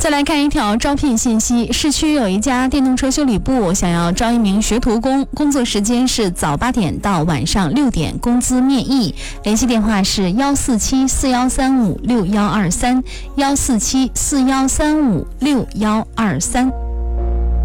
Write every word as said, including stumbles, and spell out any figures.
再来看一条招聘信息，市区有一家电动车修理部想要招一名学徒工，工作时间是早八点到晚上六点，工资面议。联系电话是幺四七四幺三五六幺二三，幺四七四幺三五六幺二三。